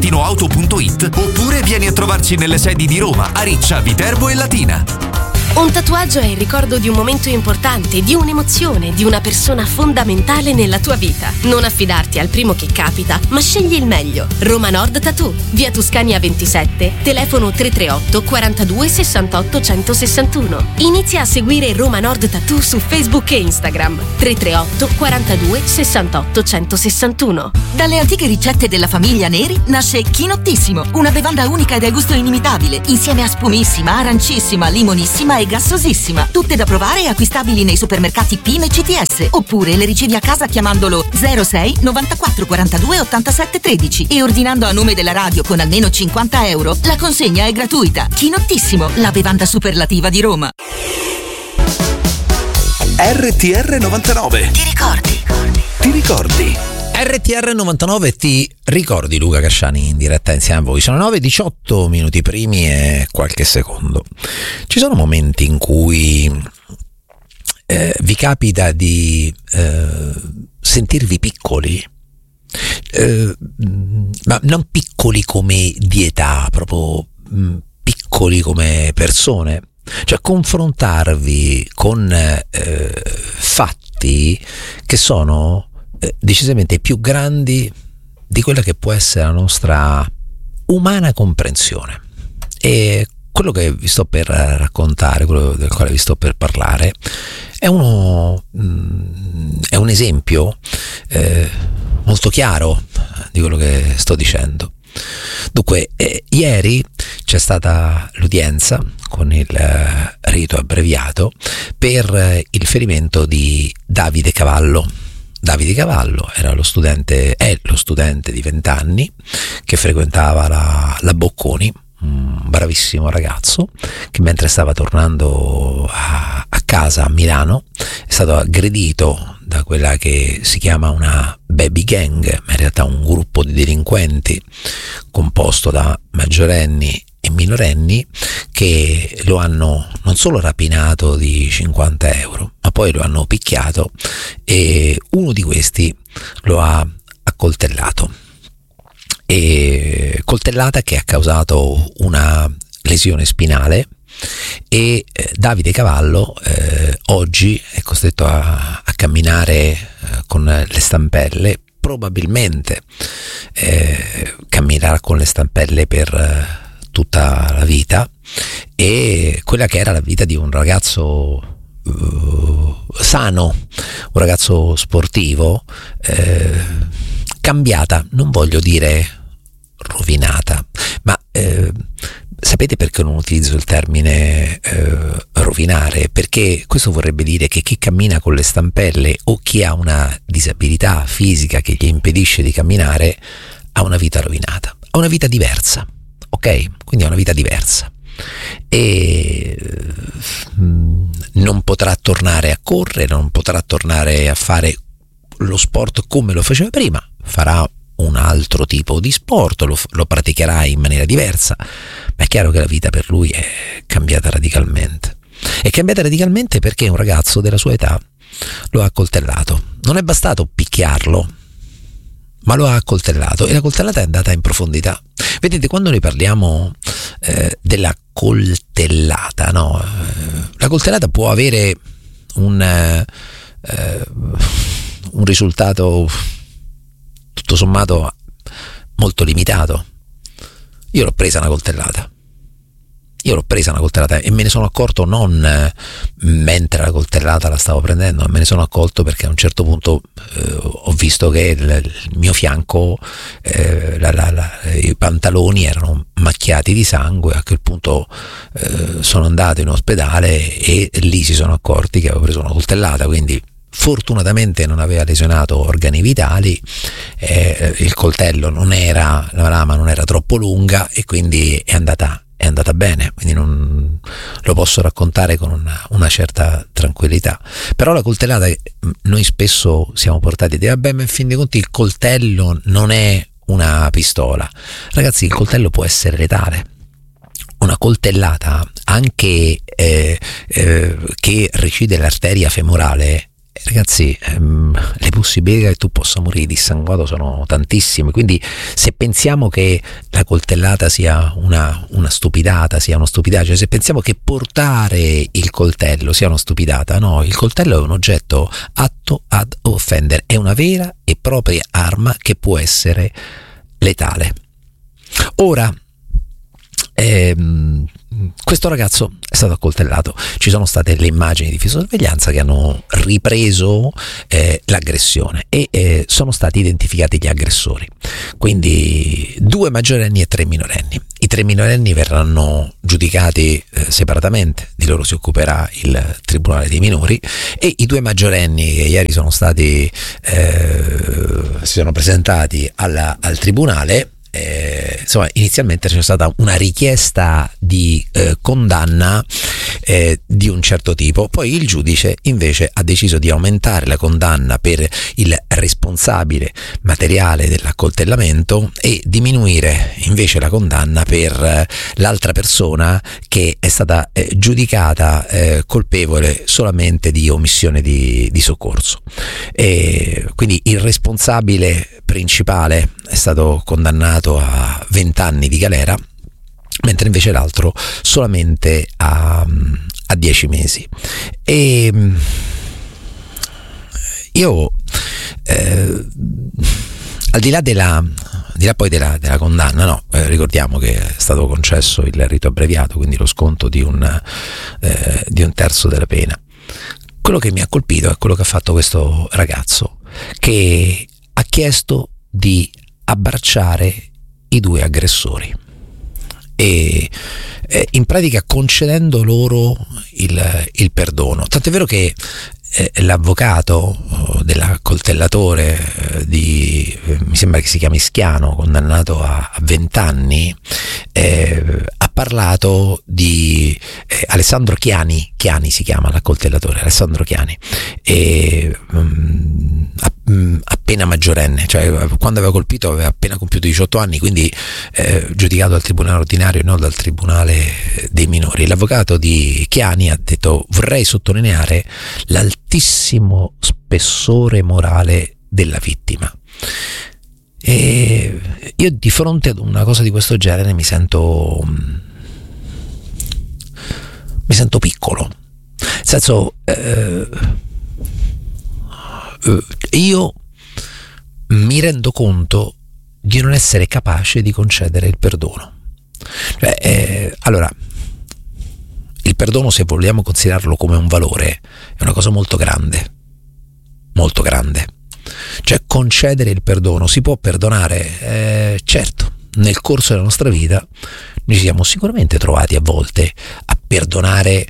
valentinoauto.it oppure vieni a trovarci nelle sedi di Roma, Ariccia, Viterbo e Latina. Un tatuaggio è il ricordo di un momento importante, di un'emozione, di una persona fondamentale nella tua vita. Non affidarti al primo che capita, ma scegli il meglio. Roma Nord Tattoo, via Tuscania 27, telefono 338 42 68 161. Inizia a seguire Roma Nord Tattoo su Facebook e Instagram. 338 42 68 161. Dalle antiche ricette della famiglia Neri nasce Chinottissimo, una bevanda unica e dal gusto inimitabile, insieme a spumissima, arancissima, limonissima e gassosissima. Tutte da provare e acquistabili nei supermercati PIM e CTS. Oppure le ricevi a casa chiamandolo 06 94 42 87 13 e ordinando a nome della radio con almeno 50 euro. La consegna è gratuita. Chinottissimo, la bevanda superlativa di Roma. RTR 99. Ti ricordi? Ti ricordi? RTR 99 ti ricordi, Luca Casciani in diretta insieme a voi. Sono 9:18 minuti primi e qualche secondo. Ci sono momenti in cui vi capita di sentirvi piccoli, ma non piccoli come di età, proprio piccoli come persone, cioè confrontarvi con fatti che sono decisamente più grandi di quella che può essere la nostra umana comprensione. E quello che vi sto per raccontare, quello del quale vi sto per parlare, è un esempio molto chiaro di quello che sto dicendo. Dunque, ieri c'è stata l'udienza con il rito abbreviato per il ferimento di Davide Cavallo. Davide Cavallo è lo studente di 20 anni che frequentava la Bocconi, un bravissimo ragazzo che mentre stava tornando a casa a Milano è stato aggredito da quella che si chiama una baby gang, ma in realtà un gruppo di delinquenti composto da maggiorenni e minorenni che lo hanno non solo rapinato di 50 euro, ma poi lo hanno picchiato e uno di questi lo ha accoltellato. E coltellata che ha causato una lesione spinale e Davide Cavallo oggi è costretto a camminare con le stampelle, probabilmente camminerà con le stampelle per tutta la vita, e quella che era la vita di un ragazzo sano, un ragazzo sportivo, cambiata, non voglio dire rovinata, ma sapete perché non utilizzo il termine rovinare? Perché questo vorrebbe dire che chi cammina con le stampelle o chi ha una disabilità fisica che gli impedisce di camminare ha una vita rovinata, ha una vita diversa, ok? Quindi ha una vita diversa e non potrà tornare a correre, non potrà tornare a fare lo sport come lo faceva prima, farà un altro tipo di sport, lo praticherà in maniera diversa, ma è chiaro che la vita per lui è cambiata radicalmente. È cambiata radicalmente perché un ragazzo della sua età lo ha accoltellato. Non è bastato picchiarlo, ma lo ha accoltellato, e la coltellata è andata in profondità. Vedete, quando noi parliamo della coltellata, no? La coltellata può avere un risultato tutto sommato molto limitato. Io l'ho presa una coltellata e me ne sono accorto non mentre la coltellata la stavo prendendo, ma me ne sono accorto perché a un certo punto ho visto che il mio fianco, i pantaloni erano macchiati di sangue. A quel punto sono andato in ospedale e lì si sono accorti che avevo preso una coltellata, quindi fortunatamente non aveva lesionato organi vitali, il coltello la lama non era troppo lunga e quindi è andata bene, quindi non lo posso raccontare con una certa tranquillità. Però la coltellata, noi spesso siamo portati a dire vabbè, ma in fin dei conti il coltello non è una pistola. Ragazzi, il coltello può essere letale. Una coltellata, anche che recide l'arteria femorale, Ragazzi, le possibilità che tu possa morire dissanguato sono tantissime, quindi se pensiamo che la coltellata sia una stupidata, sia una stupidaggine, se pensiamo che portare il coltello sia una stupidata, no, il coltello è un oggetto atto ad offendere, è una vera e propria arma che può essere letale. Ora, questo ragazzo è stato accoltellato, ci sono state le immagini di videosorveglianza che hanno ripreso l'aggressione e sono stati identificati gli aggressori, quindi 2 maggiorenni e 3 minorenni. I 3 minorenni verranno giudicati separatamente, di loro si occuperà il Tribunale dei minori, e i 2 maggiorenni che ieri sono stati si sono presentati al tribunale. Insomma, inizialmente c'è stata una richiesta di condanna di un certo tipo, poi il giudice invece ha deciso di aumentare la condanna per il responsabile materiale dell'accoltellamento e diminuire invece la condanna per l'altra persona che è stata giudicata colpevole solamente di omissione di soccorso. Quindi il responsabile principale è stato condannato a 20 anni di galera, mentre invece l'altro solamente a 10 mesi. E io al di là poi della condanna, no, ricordiamo che è stato concesso il rito abbreviato, quindi lo sconto di un terzo della pena. Quello che mi ha colpito è quello che ha fatto questo ragazzo, che ha chiesto di abbracciare i 2 aggressori e in pratica concedendo loro il perdono. Tant'è vero che l'avvocato dell'accoltellatore mi sembra che si chiami Schiano, condannato a 20 anni, ha parlato di Alessandro Chiani si chiama l'accoltellatore, Alessandro Chiani, appena maggiorenne, cioè quando aveva colpito aveva appena compiuto 18 anni, quindi giudicato dal tribunale ordinario e non dal tribunale dei minori. L'avvocato di Chiani ha detto: vorrei sottolineare l'altissimo spessore morale della vittima. E io di fronte ad una cosa di questo genere mi sento piccolo, nel senso, io rendo conto di non essere capace di concedere il perdono. Allora, il perdono, se vogliamo considerarlo come un valore, è una cosa molto grande, molto grande. Cioè, concedere il perdono, si può perdonare, certo, nel corso della nostra vita noi ci siamo sicuramente trovati a volte a perdonare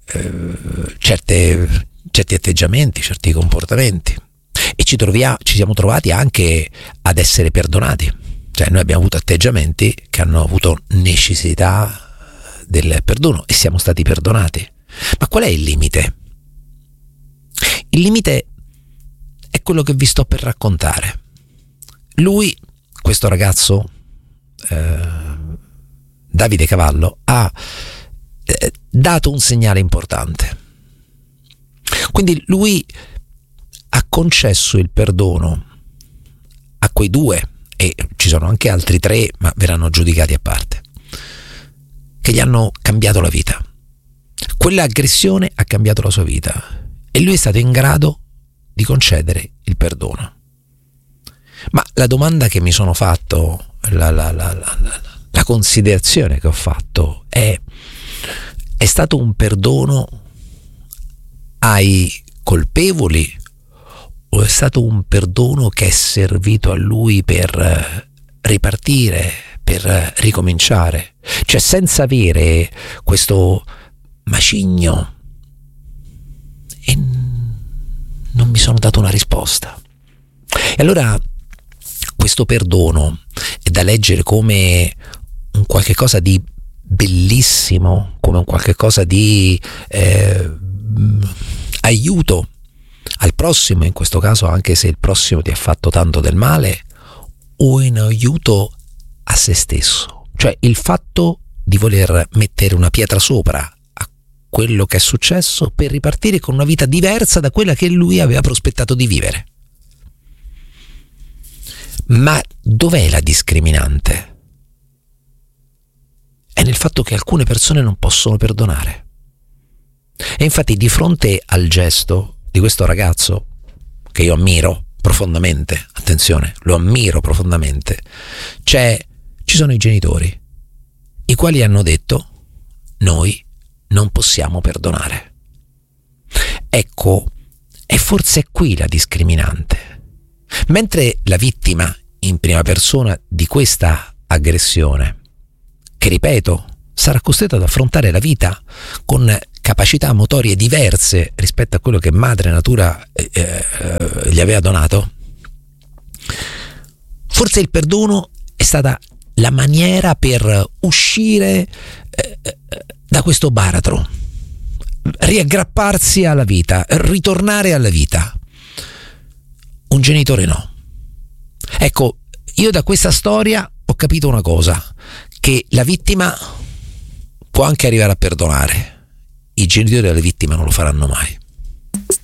certi atteggiamenti, certi comportamenti, e ci siamo trovati anche ad essere perdonati. Cioè, noi abbiamo avuto atteggiamenti che hanno avuto necessità del perdono e siamo stati perdonati. Ma qual è il limite? Il limite è quello che vi sto per raccontare. Lui, questo ragazzo, Davide Cavallo, ha dato un segnale importante. Quindi lui ha concesso il perdono a quei 2, e ci sono anche altri 3, ma verranno giudicati a parte, che gli hanno cambiato la vita. Quell'aggressione ha cambiato la sua vita e lui è stato in grado di concedere il perdono. Ma la domanda che mi sono fatto, la considerazione che ho fatto è stato un perdono ai colpevoli o è stato un perdono che è servito a lui per ripartire, per ricominciare? Cioè, senza avere questo macigno, e non mi sono dato una risposta. E allora questo perdono è da leggere come un qualche cosa di bellissimo, come un qualche cosa di aiuto al prossimo, in questo caso anche se il prossimo ti ha fatto tanto del male, o in aiuto a se stesso. Cioè, il fatto di voler mettere una pietra sopra a quello che è successo per ripartire con una vita diversa da quella che lui aveva prospettato di vivere. Ma dov'è la discriminante? È nel fatto che alcune persone non possono perdonare. E infatti di fronte al gesto di questo ragazzo, che io ammiro profondamente, attenzione, lo ammiro profondamente, ci sono i genitori, i quali hanno detto: noi non possiamo perdonare. Ecco, e forse è qui la discriminante. Mentre la vittima in prima persona di questa aggressione, che ripeto, sarà costretta ad affrontare la vita con capacità motorie diverse rispetto a quello che madre natura gli aveva donato, forse il perdono è stata la maniera per uscire da questo baratro, riaggrapparsi alla vita, ritornare alla vita. Un genitore no. Ecco, io da questa storia ho capito una cosa, che la vittima può anche arrivare a perdonare, i genitori della vittima non lo faranno mai.